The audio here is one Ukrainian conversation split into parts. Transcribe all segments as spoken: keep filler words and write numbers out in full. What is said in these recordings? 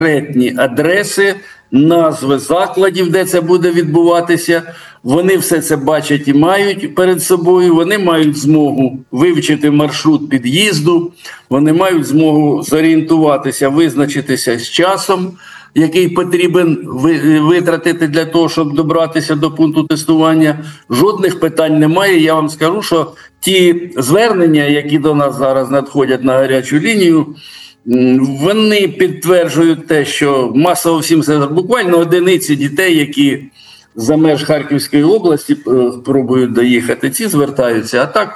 конкретні адреси, назви закладів, де це буде відбуватися. Вони все це бачать і мають перед собою. Вони мають змогу вивчити маршрут під'їзду, вони мають змогу зорієнтуватися, визначитися з часом, який потрібен витратити для того, щоб добратися до пункту тестування. Жодних питань немає. Я вам скажу, що ті звернення, які до нас зараз надходять на гарячу лінію, вони підтверджують те, що масово всім це буквально одиниці дітей, які за меж Харківської області пробують доїхати, ці звертаються. А так...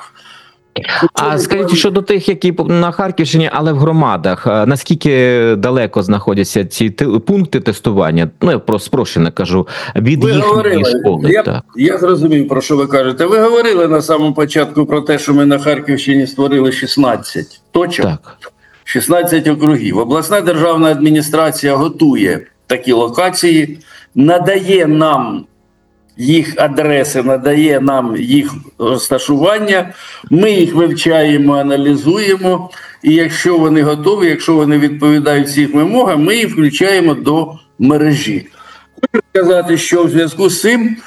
А скажіть, щодо тих, які на Харківщині, але в громадах, наскільки далеко знаходяться ці пункти тестування? Ну, я просто спрощено кажу, від ви їхньої говорили, школи. Я, так. я зрозумів, про що ви кажете. Ви говорили на самому початку про те, що ми на Харківщині створили шістнадцять точок. Так. шістнадцять округів. Обласна державна адміністрація готує такі локації, надає нам їх адреси, надає нам їх розташування, ми їх вивчаємо, аналізуємо, і якщо вони готові, якщо вони відповідають всім вимогам, ми їх включаємо до мережі. Хочу сказати, що в зв'язку з цим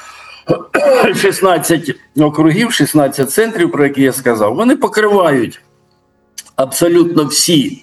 шістнадцять округів, шістнадцять центрів, про які я сказав, вони покривають абсолютно всі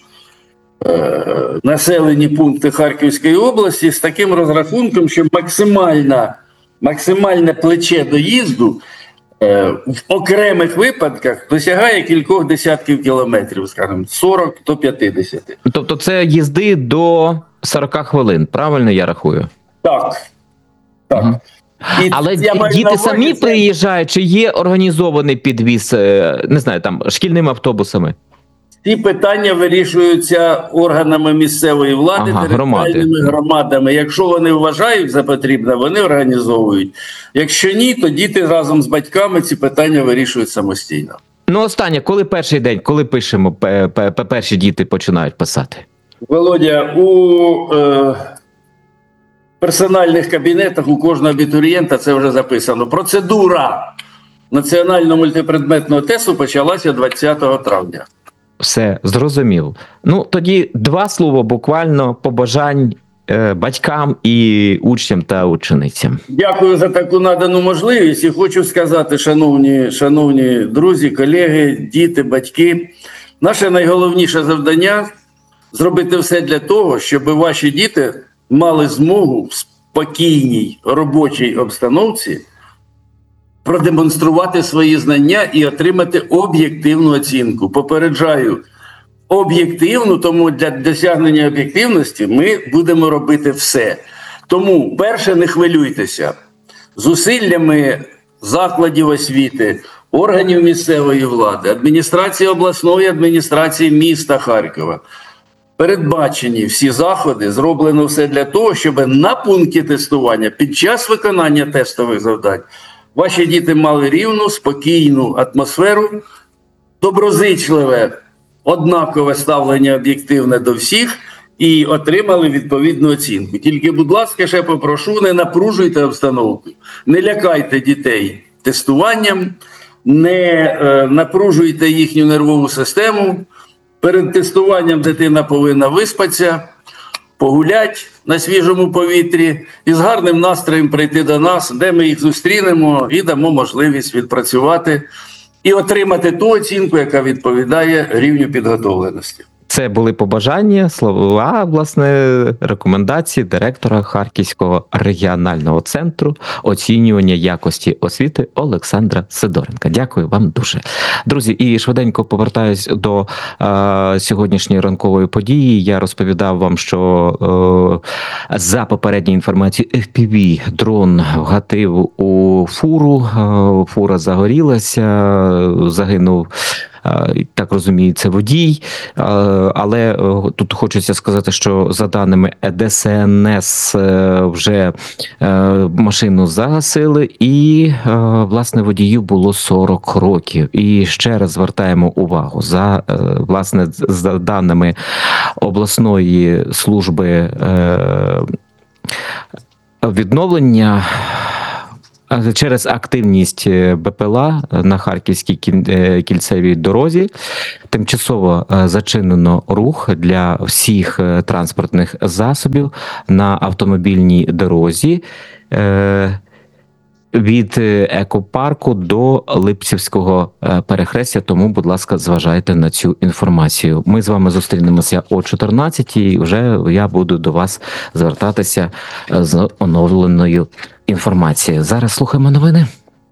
е, населені пункти Харківської області з таким розрахунком, що максимальна максимальне плече доїзду е, в окремих випадках досягає кількох десятків кілометрів, скажімо, сорок до п'ятдесят. Тобто це їзди до сорока хвилин, правильно я рахую? Так. Так. Угу. І але діти увазі, самі це... приїжджають, чи є організований підвіз, не знаю, там, шкільними автобусами? Ці питання вирішуються органами місцевої влади, ага, територіальними громадами. Якщо вони вважають за потрібне, вони організовують. Якщо ні, то діти разом з батьками ці питання вирішують самостійно. Ну, останнє, коли перший день, коли пишемо, перші діти починають писати? Володя, у е, персональних кабінетах у кожного абітурієнта це вже записано. Процедура національного мультипредметного тесту почалася двадцятого травня. Все, зрозумів. Ну, тоді два слова буквально побажань е, батькам і учням та ученицям. Дякую за таку надану можливість і хочу сказати, шановні, шановні друзі, колеги, діти, батьки, наше найголовніше завдання – зробити все для того, щоб ваші діти мали змогу в спокійній робочій обстановці продемонструвати свої знання і отримати об'єктивну оцінку. Попереджаю, об'єктивну, тому для досягнення об'єктивності ми будемо робити все. Тому, перше, не хвилюйтеся. Зусиллями закладів освіти, органів місцевої влади, адміністрації обласної, адміністрації міста Харкова передбачені всі заходи, зроблено все для того, щоб на пункті тестування під час виконання тестових завдань ваші діти мали рівну, спокійну атмосферу, доброзичливе, однакове ставлення об'єктивне до всіх і отримали відповідну оцінку. Тільки, будь ласка, ще попрошу, не напружуйте обстановку, не лякайте дітей тестуванням, не е, напружуйте їхню нервову систему. Перед тестуванням дитина повинна виспатися, погулять на свіжому повітрі і з гарним настроєм прийти до нас, де ми їх зустрінемо і дамо можливість відпрацювати і отримати ту оцінку, яка відповідає рівню підготовленості. Це були побажання, слова, власне, рекомендації директора Харківського регіонального центру оцінювання якості освіти Олександра Сидоренка. Дякую вам дуже. Друзі, і швиденько повертаюсь до е, сьогоднішньої ранкової події. Я розповідав вам, що е, за попередньою інформацією еф пі ві-дрон вгатив у фуру, е, фура загорілася, загинув, так розумію, це водій, але тут хочеться сказати, що за даними де ес ен ес вже машину загасили і, власне, водію було сорок років. І ще раз звертаємо увагу, за, власне, за даними обласної служби відновлення через активність БПЛА на Харківській кільцевій дорозі тимчасово зачинено рух для всіх транспортних засобів на автомобільній дорозі від екопарку до Липцівського перехрестя, тому, будь ласка, зважайте на цю інформацію. Ми з вами зустрінемося о чотирнадцятій, і вже я буду до вас звертатися з оновленою інформацією. Зараз слухаємо новини.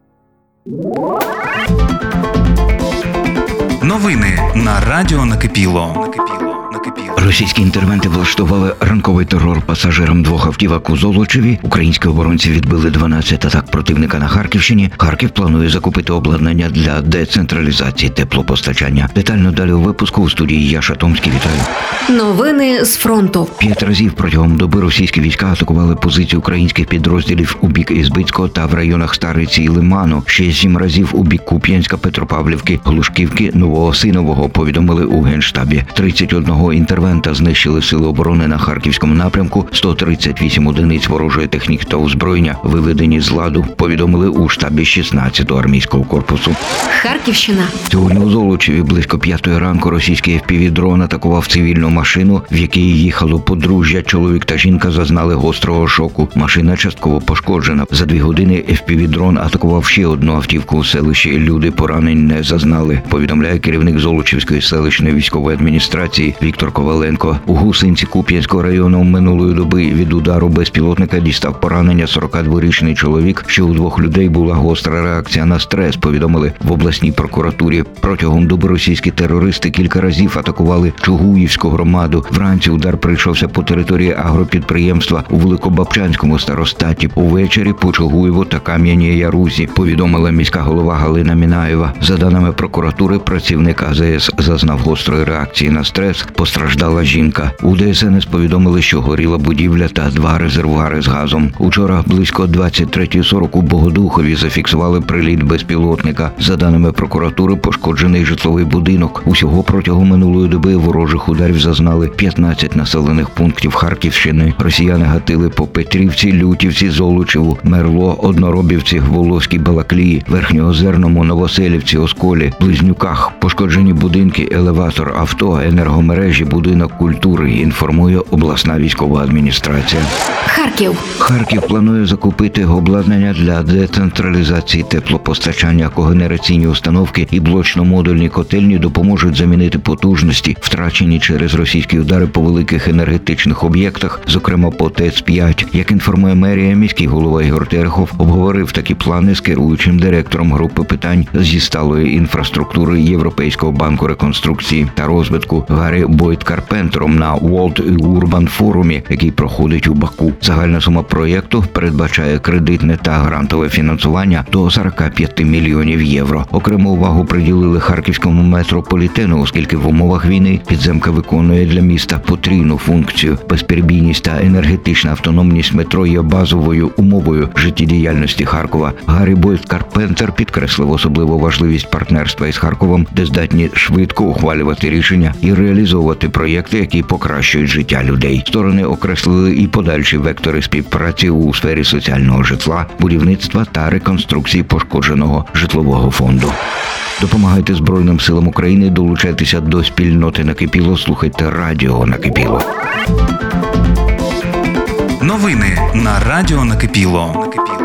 Новини на радіо Накипіло. Російські інтервенти влаштували ранковий терор пасажирам двох автівок у Золочеві. Українські оборонці відбили дванадцять атак противника на Харківщині. Харків планує закупити обладнання для децентралізації теплопостачання. Детально далі у випуску. У студії Яша Томський. Вітаю. Новини з фронту. П'ять разів протягом доби російські війська атакували позиції українських підрозділів у бік Ізбицького та в районах Стариці і Лиману. Ще сім разів у бік Куп'янська, Петропавлівки, Глушківки, Нового Синового, повідомили у Генштабі. тридцять один інтервента знищили сили оборони на Харківському напрямку, сто тридцять вісім одиниць ворожої техніки та озброєння виведені з ладу, повідомили у штабі шістнадцятого армійського корпусу. Харківщина. Сьогодні у Золочеві близько п'ятої ранку російський еф пі ві-дрон атакував цивільну машину, в якій їхало подружжя. Чоловік та жінка зазнали гострого шоку. Машина частково пошкоджена. За дві години еф пі ві-дрон атакував ще одну автівку у селищі. Люди поранень не зазнали, повідомляє керівник Золочівської селищної військової адміністрації Віктор Коваленко. У Гусинці Куп'янського району минулої доби від удару безпілотника дістав поранення сорокадворічний чоловік. Ще у двох людей була гостра реакція на стрес, повідомили в обласній прокуратурі. Протягом доби російські терористи кілька разів атакували Чугуївську громаду. Вранці удар прийшовся по території агропідприємства у Великобабчанському старостаті. Увечері по Чугуєву та Кам'яній Ярузі, повідомила міська голова Галина Мінаєва. За даними прокуратури, працівник а зе ес зазнав гострої реакції на стрес. Постраждала жінка. У де ес ен ес повідомили, що горіла будівля та два резервуари з газом. Учора близько двадцять третя сорок у Богодухові зафіксували приліт безпілотника. За даними прокуратури, пошкоджений житловий будинок. Усього протягом минулої доби ворожих ударів зазнали п'ятнадцять населених пунктів Харківщини. Росіяни гатили по Петрівці, Лютівці, Золочеву, Мерло, Одноробівці, Волоській Балаклії, Верхньоозерному, Новоселівці, Осколі, Близнюках. Пошкоджені будинки, елеватор, авто, енергомережі, будинок культури, інформує обласна військова адміністрація. Харків. Харків планує закупити обладнання для децентралізації теплопостачання. Когенераційні установки і блочно-модульні котельні допоможуть замінити потужності, втрачені через російські удари по великих енергетичних об'єктах, зокрема по те ес п'ять. Як інформує мерія, міський голова Ігор Терехов обговорив такі плани з керуючим директором групи питань зі сталої інфраструктури Європейського банку реконструкції та розвитку Гаррі Бойт-Карпентером на World Urban Форумі, який проходить у Баку. Загальна сума проєкту передбачає кредитне та грантове фінансування до сорок п'ять мільйонів євро. Окрему увагу приділили харківському метрополітену, оскільки в умовах війни підземка виконує для міста потрійну функцію. Безперебійність та енергетична автономність метро є базовою умовою життєдіяльності Харкова. Гаррі Бойт-Карпентер підкреслив особливу важливість партнерства із Харковом, де здатні швидко ухвалювати рішення і реалізовувати проєкти, які покращують життя людей. Сторони окреслили і подальші вектори співпраці у сфері соціального житла, будівництва та реконструкції пошкодженого житлового фонду. Допомагайте Збройним силам України, долучайтеся до спільноти Накипіло, слухайте радіо Накипіло. Новини на радіо Накипіло.